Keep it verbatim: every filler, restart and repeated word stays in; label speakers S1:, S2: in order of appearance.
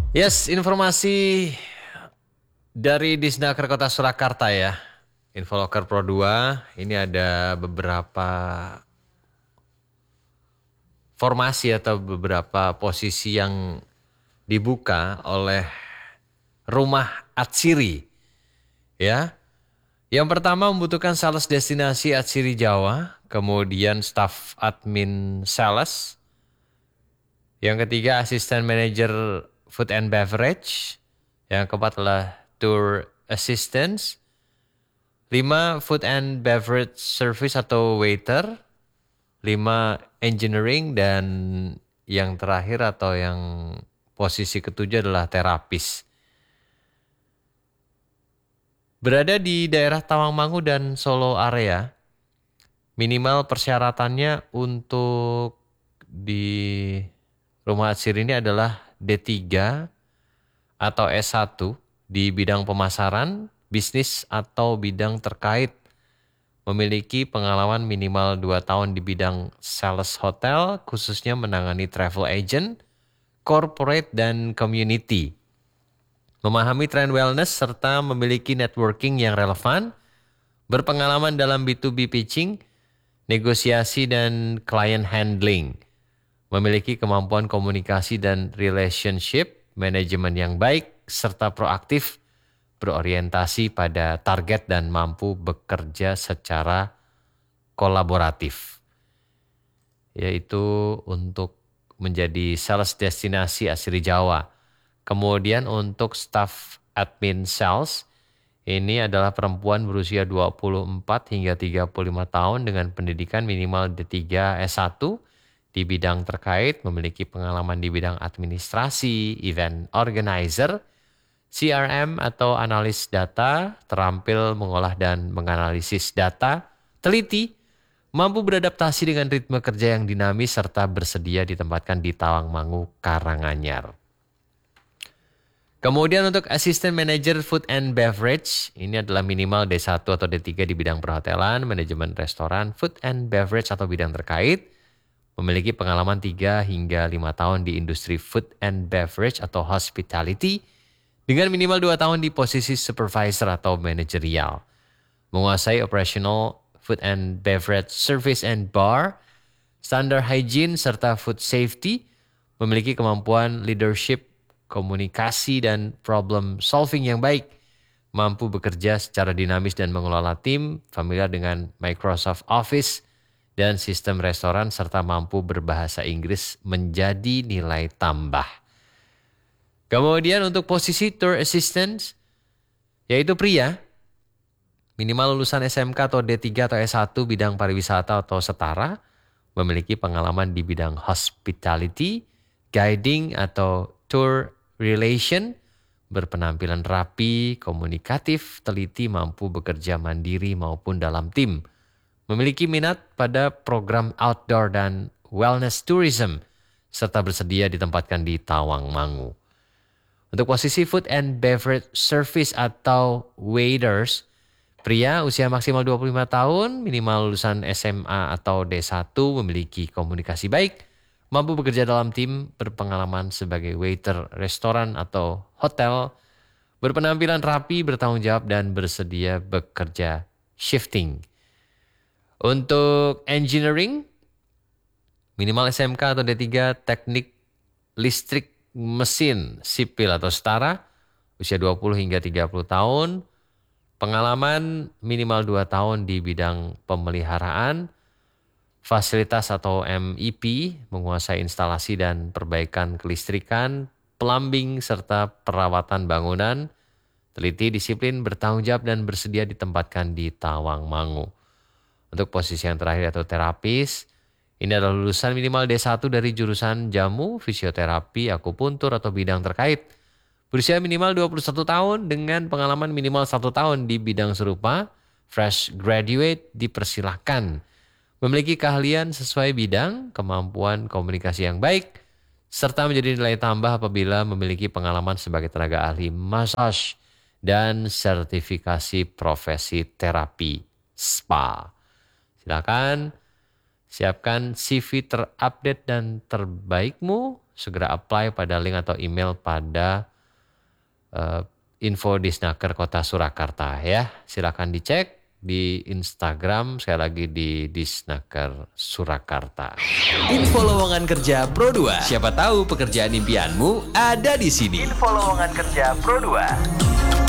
S1: Yes, informasi dari Disnaker Kota Surakarta ya. Infoloker Pro dua, ini ada beberapa formasi atau beberapa posisi yang dibuka oleh Rumah Atsiri ya. Yang pertama membutuhkan sales destinasi Atsiri Jawa, kemudian staff admin sales. Yang ketiga asisten manager food and beverage. Yang keempat adalah tour assistants. Lima, food and beverage service atau waiter. Lima, engineering. Dan yang terakhir atau yang posisi ketujuh adalah terapis. Berada di daerah Tawangmangu dan Solo area, minimal persyaratannya untuk di Rumah Atsiri ini adalah D tiga atau S satu di bidang pemasaran, bisnis atau bidang terkait. Memiliki pengalaman minimal dua tahun di bidang sales hotel, khususnya menangani travel agent, corporate, dan community. Memahami tren wellness serta memiliki networking yang relevan, berpengalaman dalam B to B pitching, negosiasi, dan client handling. Memiliki kemampuan komunikasi dan relationship, manajemen yang baik, serta proaktif, berorientasi pada target dan mampu bekerja secara kolaboratif. Yaitu untuk menjadi sales destinasi Atsiri Jawa. Kemudian untuk staff admin sales, ini adalah perempuan berusia dua puluh empat hingga tiga puluh lima tahun dengan pendidikan minimal D tiga S satu di bidang terkait, memiliki pengalaman di bidang administrasi, event organizer, C R M atau analis data, terampil mengolah dan menganalisis data, teliti, mampu beradaptasi dengan ritme kerja yang dinamis, serta bersedia ditempatkan di Tawangmangu, Karanganyar. Kemudian untuk Assistant Manager Food and Beverage, ini adalah minimal D satu atau D tiga di bidang perhotelan, manajemen restoran, food and beverage atau bidang terkait. Memiliki pengalaman tiga hingga lima tahun di industri food and beverage atau hospitality, dengan minimal dua tahun di posisi supervisor atau manajerial. Menguasai operational food and beverage service and bar, standar hygiene serta food safety, memiliki kemampuan leadership, komunikasi, dan problem solving yang baik, mampu bekerja secara dinamis dan mengelola tim, familiar dengan Microsoft Office dan sistem restoran, serta mampu berbahasa Inggris menjadi nilai tambah. Kemudian untuk posisi tour assistant, yaitu pria, minimal lulusan S M K atau D tiga atau S satu bidang pariwisata atau setara, memiliki pengalaman di bidang hospitality, guiding atau tour relation, berpenampilan rapi, komunikatif, teliti, mampu bekerja mandiri maupun dalam tim. Memiliki minat pada program outdoor dan wellness tourism, serta bersedia ditempatkan di Tawangmangu. Untuk posisi food and beverage service atau waiters, pria usia maksimal dua puluh lima tahun, minimal lulusan S M A atau D satu, memiliki komunikasi baik, mampu bekerja dalam tim, berpengalaman sebagai waiter restoran atau hotel, berpenampilan rapi, bertanggung jawab, dan bersedia bekerja shifting. Untuk engineering, minimal S M K atau D tiga teknik listrik mesin sipil atau setara, usia dua puluh hingga tiga puluh tahun, pengalaman minimal dua tahun di bidang pemeliharaan, fasilitas atau M E P, menguasai instalasi dan perbaikan kelistrikan, plumbing, serta perawatan bangunan, teliti, disiplin, bertanggung jawab, dan bersedia ditempatkan di Tawangmangu. Untuk posisi yang terakhir atau terapis, ini adalah lulusan minimal D satu dari jurusan jamu, fisioterapi, akupuntur, atau bidang terkait. Berusia minimal dua puluh satu tahun dengan pengalaman minimal satu tahun di bidang serupa, fresh graduate dipersilahkan. Memiliki keahlian sesuai bidang, kemampuan komunikasi yang baik, serta menjadi nilai tambah apabila memiliki pengalaman sebagai tenaga ahli massage dan sertifikasi profesi terapi spa. Silakan siapkan C V terupdate dan terbaikmu segera apply pada link atau email pada uh, info Disnaker Kota Surakarta ya. Silakan dicek di Instagram, sekali lagi di Disnaker Surakarta.
S2: Info lowongan kerja Pro dua. Siapa tahu pekerjaan impianmu ada di sini. Info lowongan kerja Pro dua.